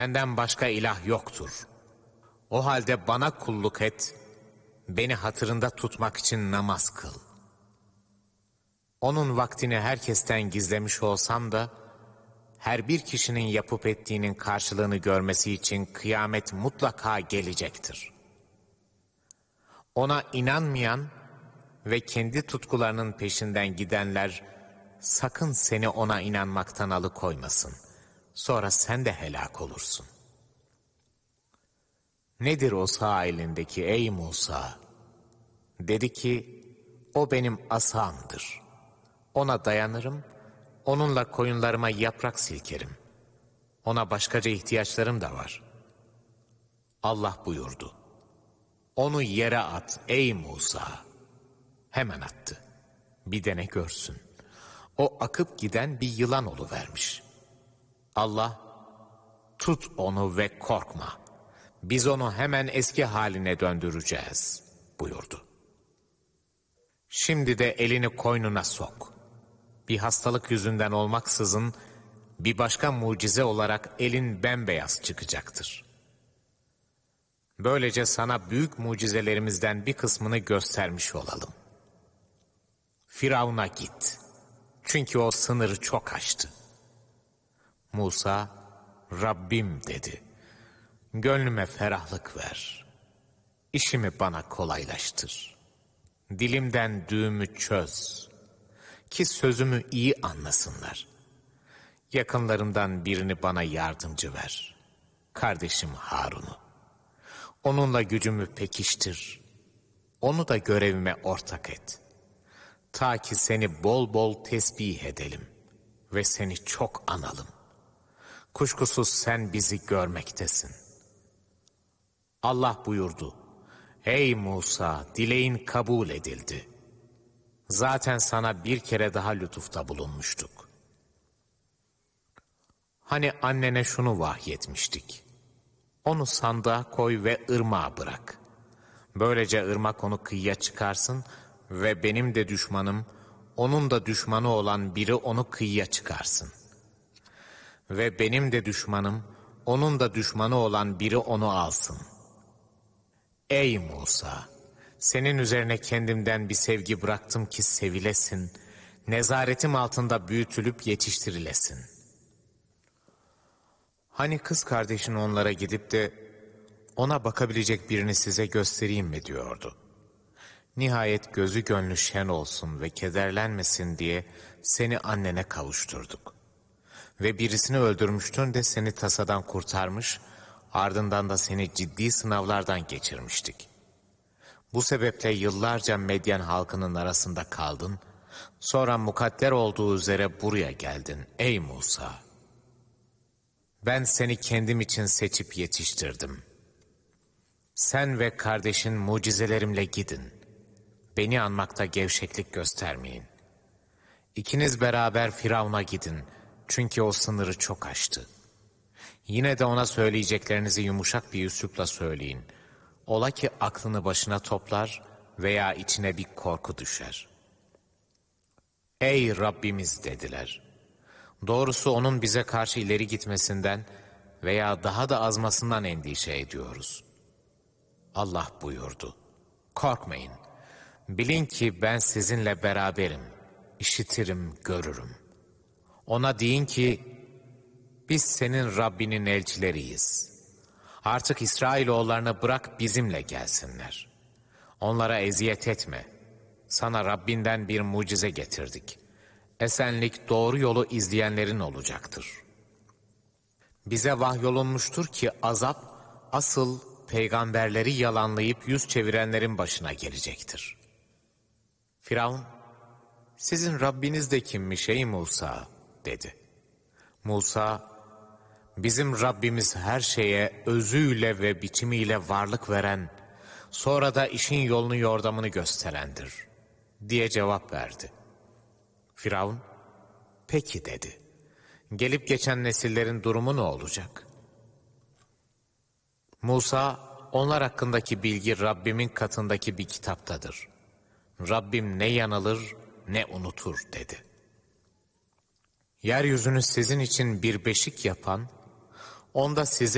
Senden başka ilah yoktur. O halde bana kulluk et, beni hatırında tutmak için namaz kıl. Onun vaktini herkesten gizlemiş olsam da, her bir kişinin yapıp ettiğinin karşılığını görmesi için kıyamet mutlaka gelecektir. Ona inanmayan ve kendi tutkularının peşinden gidenler, sakın seni ona inanmaktan alıkoymasın. Sonra sen de helak olursun. Nedir o sağ elindeki ey Musa? Dedi ki, o benim asamdır. Ona dayanırım, onunla koyunlarıma yaprak silkerim. Ona başkaca ihtiyaçlarım da var. Allah buyurdu. Onu yere at ey Musa. Hemen attı. Bir dene görsün. O akıp giden bir yılan oluvermiş. Allah, tut onu ve korkma. Biz onu hemen eski haline döndüreceğiz buyurdu. Şimdi de elini koynuna sok. Bir hastalık yüzünden olmaksızın bir başka mucize olarak elin bembeyaz çıkacaktır. Böylece sana büyük mucizelerimizden bir kısmını göstermiş olalım. Firavun'a git. Çünkü o sınırı çok aştı. Musa, Rabbim dedi. Gönlüme ferahlık ver. İşimi bana kolaylaştır. Dilimden düğümü çöz. Ki sözümü iyi anlasınlar. Yakınlarımdan birini bana yardımcı ver. Kardeşim Harun'u. Onunla gücümü pekiştir. Onu da görevime ortak et. Ta ki seni bol bol tesbih edelim ve seni çok analım. Kuşkusuz sen bizi görmektesin. Allah buyurdu. Ey Musa, dileğin kabul edildi. Zaten sana bir kere daha lütufta bulunmuştuk. Hani annene şunu vahyetmiştik. Onu sandığa koy ve ırmağa bırak. Böylece ırmak onu kıyıya çıkarsın ve benim de düşmanım, onun da düşmanı olan biri onu kıyıya çıkarsın. Ve benim de düşmanım, onun da düşmanı olan biri onu alsın. Ey Musa! Senin üzerine kendimden bir sevgi bıraktım ki sevilesin, nezaretim altında büyütülüp yetiştirilesin. Hani kız kardeşin onlara gidip de ona bakabilecek birini size göstereyim mi diyordu. Nihayet gözü gönlü şen olsun ve kederlenmesin diye seni annene kavuşturduk. Ve birisini öldürmüştün de seni tasadan kurtarmış, ardından da seni ciddi sınavlardan geçirmiştik. Bu sebeple yıllarca Medyen halkının arasında kaldın, sonra mukadder olduğu üzere buraya geldin ey Musa. Ben seni kendim için seçip yetiştirdim. Sen ve kardeşin mucizelerimle gidin. Beni anmakta gevşeklik göstermeyin. İkiniz beraber Firavun'a gidin, çünkü o sınırı çok aştı. Yine de ona söyleyeceklerinizi yumuşak bir üslupla söyleyin. Ola ki aklını başına toplar veya içine bir korku düşer. Ey Rabbimiz dediler. Doğrusu onun bize karşı ileri gitmesinden veya daha da azmasından endişe ediyoruz. Allah buyurdu. Korkmayın. Bilin ki ben sizinle beraberim. İşitirim, görürüm. Ona deyin ki, biz senin Rabbinin elçileriyiz. Artık İsrailoğullarını bırak bizimle gelsinler. Onlara eziyet etme. Sana Rabbinden bir mucize getirdik. Esenlik doğru yolu izleyenlerin olacaktır. Bize vahyolunmuştur ki azap asıl peygamberleri yalanlayıp yüz çevirenlerin başına gelecektir. Firavun, sizin Rabbiniz de kimmiş ey Musa dedi. Musa, bizim Rabbimiz her şeye özüyle ve biçimiyle varlık veren, sonra da işin yolunu yordamını gösterendir diye cevap verdi. Firavun, peki dedi. Gelip geçen nesillerin durumu ne olacak? Musa, onlar hakkındaki bilgi Rabbimin katındaki bir kitaptadır. Rabbim ne yanılır ne unutur dedi. Yeryüzünü sizin için bir beşik yapan, onda size